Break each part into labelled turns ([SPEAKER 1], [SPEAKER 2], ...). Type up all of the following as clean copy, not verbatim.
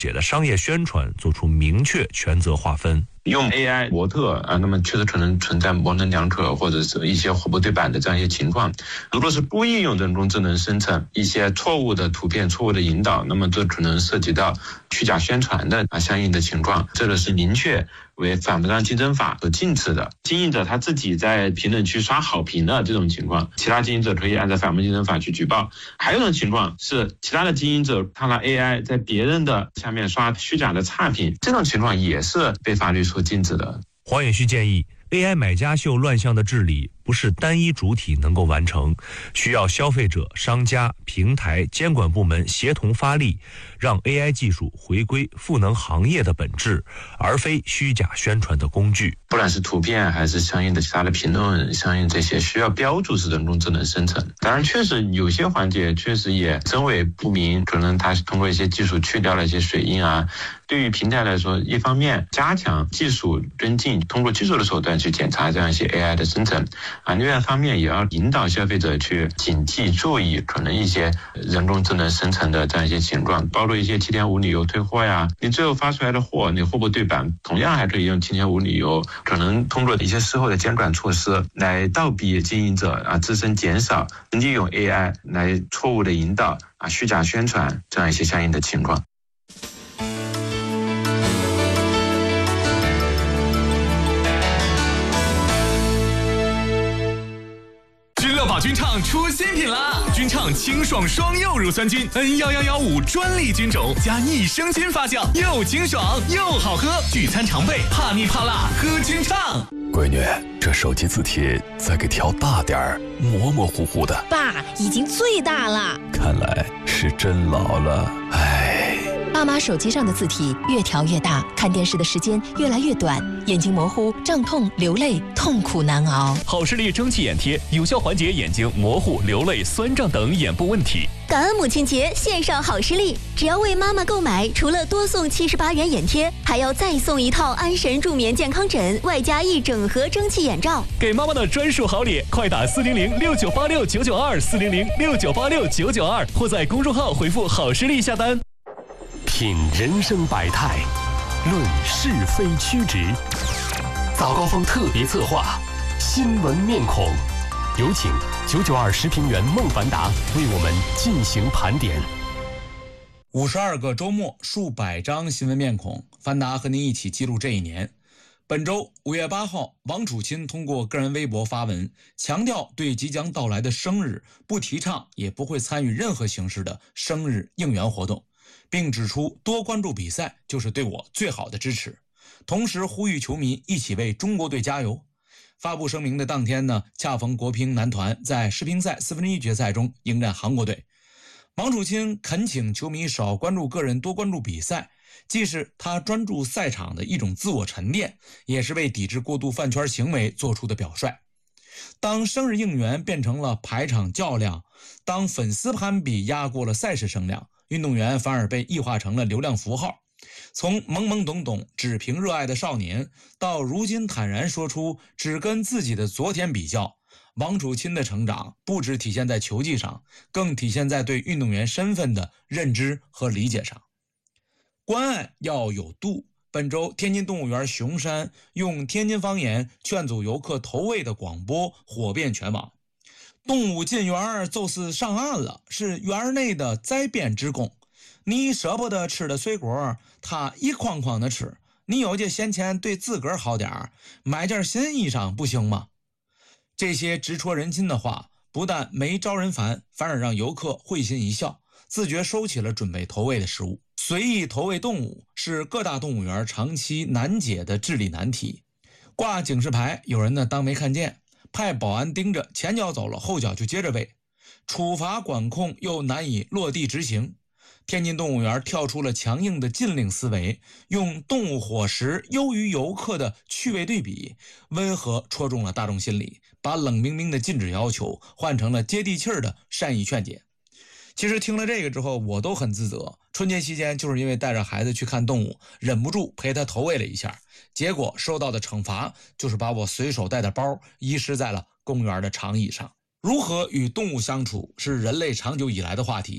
[SPEAKER 1] 写的商业宣传做出明确权责划分。
[SPEAKER 2] 用 AI 模特啊，那么确实可能存在模棱两可或者是一些货不对版的这样一些情况。如果是故意用人工智能生成一些错误的图片、错误的引导，那么这可能涉及到虚假宣传的相应的情况，这个是明确为反不当竞争法所禁止的。经营者他自己在评论区刷好评的这种情况，其他经营者可以按照反不竞争法去举报。还有一种情况是，其他的经营者他拿 AI 在别人的下面刷虚假的差评，这种情况也是被法律所禁止的。
[SPEAKER 1] 黄远旭建议 AI 买家秀乱象的治理不是单一主体能够完成，需要消费者、商家、平台、监管部门协同发力，让 AI 技术回归赋能行业的本质，而非虚假宣传的工具。
[SPEAKER 2] 不管是图片还是相应的其他的评论，相应这些需要标注是人工智能生成。当然确实有些环节确实也真伪不明，可能它是通过一些技术去掉了一些水印啊。对于平台来说，一方面加强技术跟进，通过技术的手段去检查这样一些 AI 的生成啊，另外一方面也要引导消费者去警惕注意可能一些人工智能生成的这样一些情况，包括一些7天无理由退货呀，你最后发出来的货你货不对版，同样还可以用7天无理由，可能通过一些事后的监管措施来倒逼经营者啊自身减少利用 AI 来错误的引导啊虚假宣传这样一些相应的情况。
[SPEAKER 3] 君畅出新品啦！君畅清爽双柚乳酸菌 N11115专利菌种加益生菌发酵，又清爽又好喝，聚餐常备，怕腻怕辣喝君畅。
[SPEAKER 4] 闺女，这手机字体再给调大点儿，模模糊糊的。
[SPEAKER 5] 爸，已经最大了。
[SPEAKER 4] 看来是真老了，唉。
[SPEAKER 5] 爸妈手机上的字体越调越大，看电视的时间越来越短，眼睛模糊、胀痛、流泪，痛苦难熬。
[SPEAKER 6] 好视力蒸汽眼贴有效缓解眼睛模糊、流泪、酸胀等眼部问题。
[SPEAKER 7] 感恩母亲节，献上好视力，只要为妈妈购买，除了多送78元眼贴，还要再送一套安神助眠健康枕，外加一整盒蒸汽眼罩。
[SPEAKER 6] 给妈妈的专属好礼，快打400698699240069869992，或在公众号回复好视力下单。
[SPEAKER 4] 品人生百态，论是非曲直。早高峰特别策划，新闻面孔，有请992时评员孟凡达为我们进行盘点。
[SPEAKER 8] 52个周末，数百张新闻面孔，凡达和您一起记录这一年。本周5月8号，王楚钦通过个人微博发文，强调对即将到来的生日不提倡也不会参与任何形式的生日应援活动，并指出多关注比赛就是对我最好的支持，同时呼吁球迷一起为中国队加油。发布声明的当天呢，恰逢国乒男团在世乒赛1/4决赛中迎战韩国队。王楚钦恳请球迷少关注个人，多关注比赛，既是他专注赛场的一种自我沉淀，也是为抵制过度饭圈行为做出的表率。当生日应援变成了排场较量，当粉丝攀比压过了赛事声量，运动员反而被异化成了流量符号。从懵懵懂懂只凭热爱的少年，到如今坦然说出只跟自己的昨天比较，王楚钦的成长不只体现在球技上，更体现在对运动员身份的认知和理解上。关爱要有度。本周天津动物园熊山用天津方言劝阻游客投喂的广播火遍全网。动物进园就是上岸了，是园内的灾变之功。你舍不得吃的水果，它一筐筐的吃。你有这闲钱对自个儿好点，买件新衣裳不行吗？这些直戳人心的话，不但没招人烦，反而让游客会心一笑，自觉收起了准备投喂的食物。随意投喂动物是各大动物园长期难解的治理难题。挂警示牌，有人呢当没看见，派保安盯着，前脚走了，后脚就接着喂。处罚管控又难以落地执行。天津动物园跳出了强硬的禁令思维，用动物伙食优于游客的趣味对比，温和戳中了大众心理，把冷冰冰的禁止要求换成了接地气儿的善意劝解。其实听了这个之后，我都很自责。春节期间就是因为带着孩子去看动物，忍不住陪他投喂了一下，结果受到的惩罚就是把我随手带的包遗失在了公园的长椅上。如何与动物相处是人类长久以来的话题，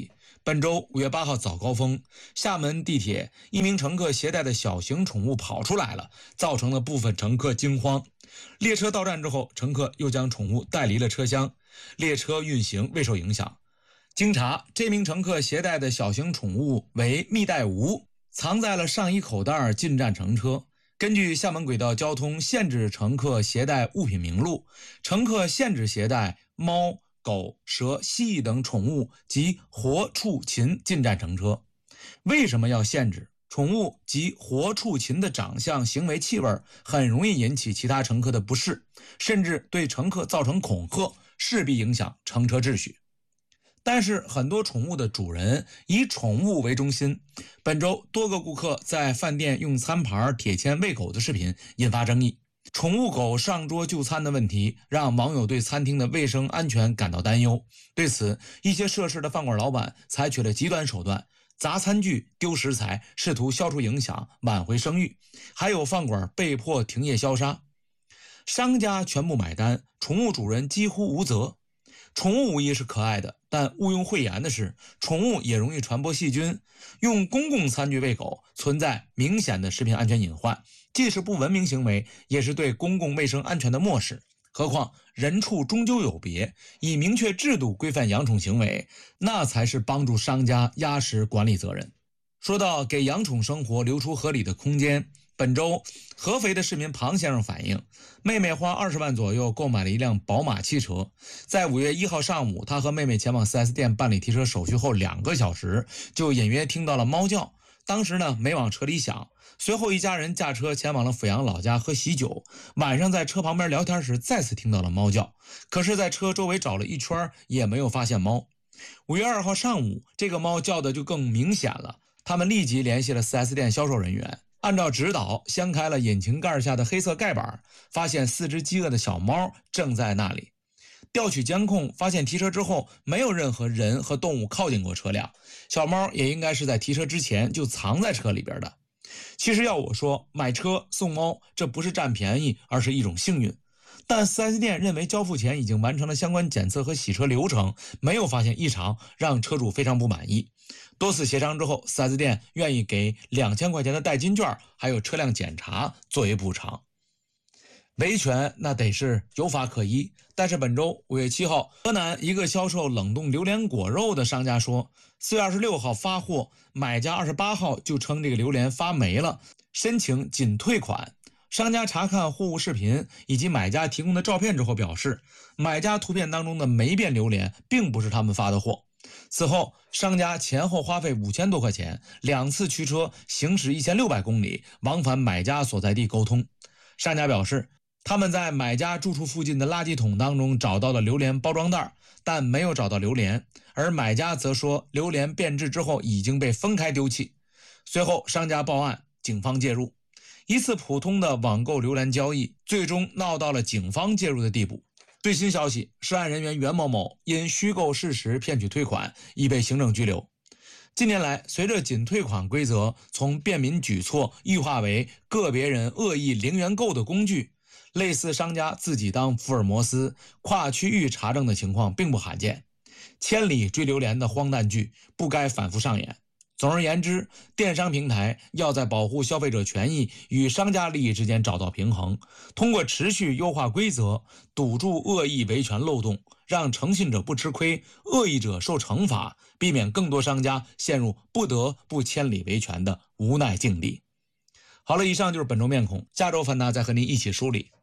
[SPEAKER 8] 本周5月8号早高峰，厦门地铁一名乘客携带的小型宠物跑出来了，造成了部分乘客惊慌。列车到站之后，乘客又将宠物带离了车厢，列车运行未受影响。经查，这名乘客携带的小型宠物为蜜袋鼯，藏在了上衣口袋进站乘车。根据厦门轨道交通限制乘客携带物品名录，乘客限制携带猫、狗、蛇、蜥蜴等宠物及活畜禽进站乘车。为什么要限制？宠物及活畜禽的长相、行为、气味很容易引起其他乘客的不适，甚至对乘客造成恐吓，势必影响乘车秩序。但是很多宠物的主人以宠物为中心，本周多个顾客在饭店用餐盘铁签喂狗的视频引发争议。宠物狗上桌就餐的问题让网友对餐厅的卫生安全感到担忧。对此，一些涉事的饭馆老板采取了极端手段，砸餐具、丢食材，试图消除影响，挽回声誉。还有饭馆被迫停业消杀，商家全部买单，宠物主人几乎无责。宠物无疑是可爱的，但毋庸讳言的是，宠物也容易传播细菌。用公共餐具喂狗存在明显的食品安全隐患，既是不文明行为，也是对公共卫生安全的漠视。何况人畜终究有别，以明确制度规范养宠行为，那才是帮助商家压实管理责任。说到给养宠生活留出合理的空间，本周合肥的市民庞先生反映，妹妹花20万左右购买了一辆宝马汽车，在5月1号上午，他和妹妹前往 4S 店办理提车手续后2个小时，就隐约听到了猫叫。当时呢没往车里想，随后一家人驾车前往了阜阳老家喝喜酒，晚上在车旁边聊天时再次听到了猫叫，可是在车周围找了一圈也没有发现猫。5月2号上午，这个猫叫的就更明显了，他们立即联系了 4S 店销售人员，按照指导掀开了引擎盖下的黑色盖板，发现4只饥饿的小猫正在那里。调取监控，发现提车之后没有任何人和动物靠近过车辆，小猫也应该是在提车之前就藏在车里边的。其实要我说，买车送猫这不是占便宜，而是一种幸运。但 4S 店认为交付前已经完成了相关检测和洗车流程，没有发现异常，让车主非常不满意。多次协商之后， 4S 店愿意给2000块钱的代金券，还有车辆检查作为补偿。维权那得是有法可依，但是本周5月7号，河南一个销售冷冻榴莲果肉的商家说，4月26号发货，买家28号就称这个榴莲发霉了，申请仅退款。商家查看货物视频以及买家提供的照片之后表示，买家图片当中的霉变榴莲并不是他们发的货。此后，商家前后花费5000多块钱，2次驱车行驶1600公里，往返买家所在地沟通。商家表示，他们在买家住处附近的垃圾桶当中找到了榴莲包装袋，但没有找到榴莲，而买家则说榴莲变质之后已经被分开丢弃。随后商家报案，警方介入。一次普通的网购榴莲交易，最终闹到了警方介入的地步。最新消息，涉案人员袁某某因虚构事实骗取退款，已被行政拘留。近年来，随着仅退款规则从便民举措异化为个别人恶意零元购的工具，类似商家自己当福尔摩斯跨区域查证的情况并不罕见。千里追榴莲的荒诞剧不该反复上演。总而言之，电商平台要在保护消费者权益与商家利益之间找到平衡，通过持续优化规则，堵住恶意维权漏洞，让诚信者不吃亏，恶意者受惩罚，避免更多商家陷入不得不千里维权的无奈境地。好了，以上就是本周面孔，下周凡达再和您一起梳理。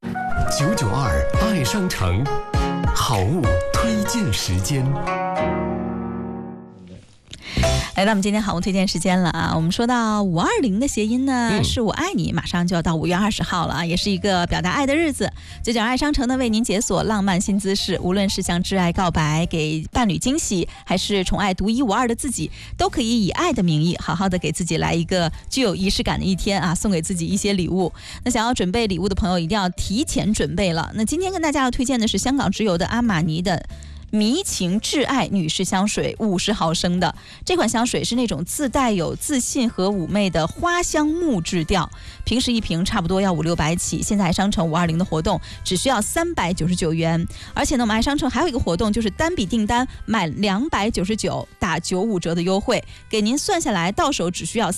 [SPEAKER 4] 992爱商城好物推荐时间。
[SPEAKER 9] 来到我们今天好物推荐时间了啊！我们说到520的谐音呢，是我爱你，马上就要到5月20号了啊，也是一个表达爱的日子。992爱商城呢，为您解锁浪漫新姿势，无论是向挚爱告白、给伴侣惊喜，还是宠爱独一无二的自己，都可以以爱的名义，好好的给自己来一个具有仪式感的一天啊，送给自己一些礼物。那想要准备礼物的朋友，一定要提前准备了。那今天跟大家要推荐的是香港直邮的阿玛尼的迷情挚爱女士香水50毫升的。这款香水是那种自带有自信和妩媚的花香木质调，平时一瓶差不多要500-600起，现在爱商城520的活动只需要399元。而且呢，我们爱商城还有一个活动，就是单笔订单满299打95折的优惠，给您算下来到手只需要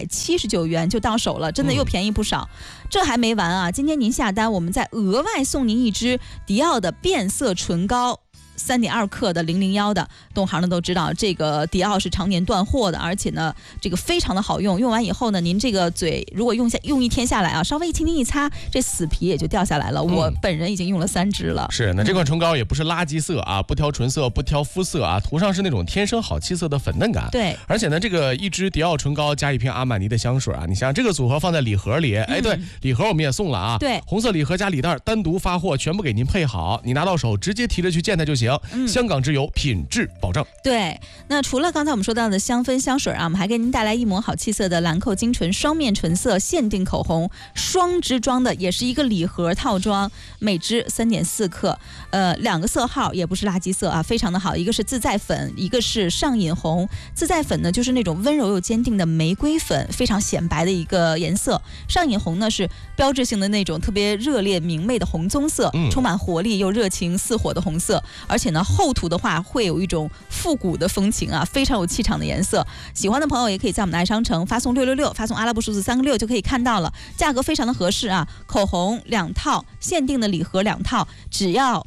[SPEAKER 9] 379元就到手了，真的又便宜不少。这还没完啊！今天您下单，我们再额外送您一支迪奥的变色唇膏。3.2克的001的，懂行的都知道，这个迪奥是常年断货的，而且呢，这个非常的好用。用完以后呢，您这个嘴如果用1天下来啊，稍微轻轻一擦，这死皮也就掉下来了。我本人已经用了3支了。
[SPEAKER 10] 是，那这款唇膏也不是垃圾色啊，不挑唇色，不挑肤色啊，涂上是那种天生好气色的粉嫩感。
[SPEAKER 9] 对，
[SPEAKER 10] 而且呢，这个一支迪奥唇膏加一瓶阿玛尼的香水啊，你想这个组合放在礼盒里，哎，对，礼盒我们也送了啊。
[SPEAKER 9] 对，
[SPEAKER 10] 红色礼盒加礼袋单独发货，全部给您配好，你拿到手直接提着去见它就行。香港之友品质保证。
[SPEAKER 9] 对，那除了刚才我们说到的香氛香水啊，我们还给您带来一抹好气色的兰蔻精纯双面纯色限定口红，双支装的，也是一个礼盒套装，每支3.4克，2个色号，也不是垃圾色啊，非常的好。一个是自在粉，一个是上瘾红。自在粉呢，就是那种温柔又坚定的玫瑰粉，非常显白的一个颜色。上瘾红呢，是标志性的那种特别热烈明媚的红棕色，充满活力又热情似火的红色。而且呢，厚涂的话会有一种复古的风情啊，非常有气场的颜色。喜欢的朋友也可以在我们的爱商城发送666，发送阿拉伯数字3个6就可以看到了，价格非常的合适啊。口红2套，限定的礼盒2套，只要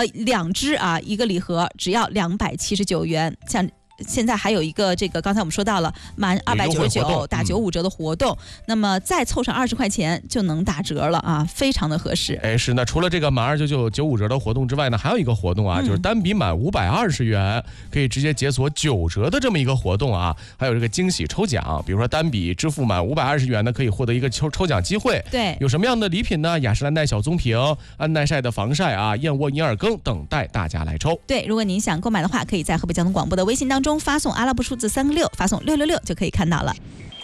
[SPEAKER 9] 2支啊，一个礼盒只要279元。像现在还有一个这个刚才我们说到了满299打95折的活动，那么再凑上20块钱就能打折了啊，非常的合适。
[SPEAKER 10] 哎，是，那除了这个满299 95折的活动之外呢，还有一个活动啊，就是单笔满520元可以直接解锁9折的这么一个活动啊，还有这个惊喜抽奖，比如说单笔支付满520元呢，可以获得一个抽奖机会。
[SPEAKER 9] 对，
[SPEAKER 10] 有什么样的礼品呢？雅诗兰黛小棕瓶、安耐晒的防晒啊、燕窝银耳羹等待大家来抽。
[SPEAKER 9] 对，如果您想购买的话，可以在河北交通广播的微信当中发送阿拉伯数字3个6，发送666就可以看到了。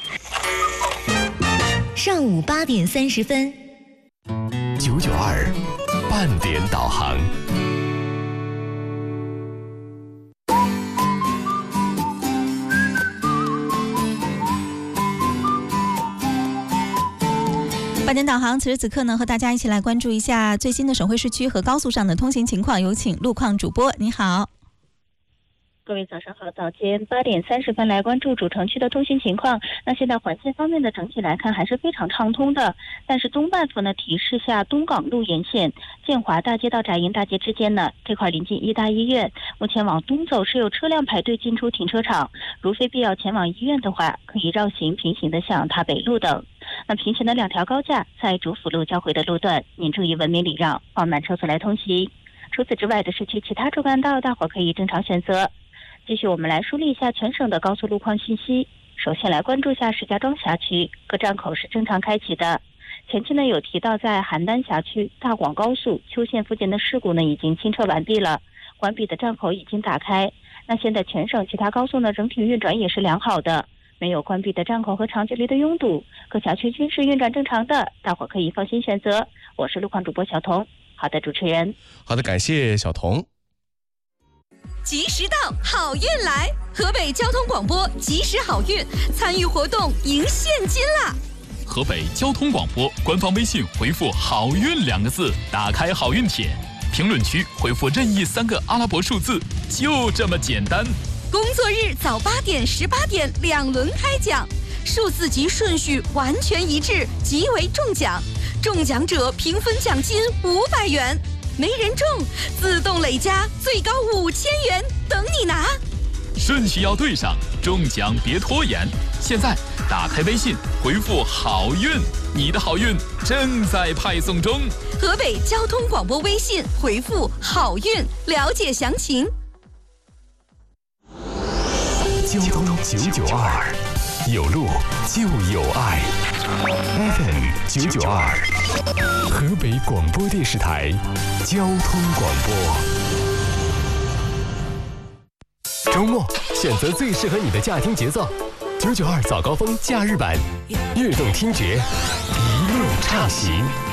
[SPEAKER 7] 上午8点30分
[SPEAKER 4] ，992半点导航。
[SPEAKER 9] 半点导航，此时此刻呢，和大家一起来关注一下最新的省会市区和高速上的通行情况。有请路况主播，你好。
[SPEAKER 11] 各位早上好，早间8点30分来关注主城区的通行情况。那现在环线方面的整体来看还是非常畅通的，但是东半幅呢提示下东港路沿线建华大街到翟营大街之间呢，这块临近医大医院，目前往东走是有车辆排队进出停车场，如非必要前往医院的话，可以绕行平行的向塔北路等。那平行的2条高架在主辅路交汇的路段，您注意文明礼让，放慢车速来通行。除此之外的市区其他主干道，大伙可以正常选择。继续我们来梳理一下全省的高速路况信息。首先来关注一下石家庄辖区，各站口是正常开启的。前期呢有提到在邯郸辖区大广高速邱县附近的事故呢已经清撤完毕了，关闭的站口已经打开。那现在全省其他高速呢整体运转也是良好的，没有关闭的站口和长距离的拥堵，各辖区均是运转正常的，大伙可以放心选择。我是路况主播小彤。好的，主持人。
[SPEAKER 10] 好的，感谢小彤。
[SPEAKER 12] 及时到，好运来！河北交通广播及时好运，参与活动赢现金啦！
[SPEAKER 6] 河北交通广播官方微信回复“好运”2个字，打开好运帖，评论区回复任意3个阿拉伯数字，就这么简单。
[SPEAKER 12] 工作日早8点、18点2轮开奖，数字及顺序完全一致，即为中奖。中奖者平分奖金500元。没人中，自动累加最高5000元，等你拿。
[SPEAKER 6] 顺序要对上，中奖别拖延。现在打开微信，回复“好运”，你的好运正在派送中。
[SPEAKER 12] 河北交通广播微信回复“好运”，了解详情。
[SPEAKER 4] 交通992，有路就有爱。FM 992，河北广播电视台交通广播。周末选择最适合你的驾听节奏，992早高峰假日版，悦动听觉，一路畅行。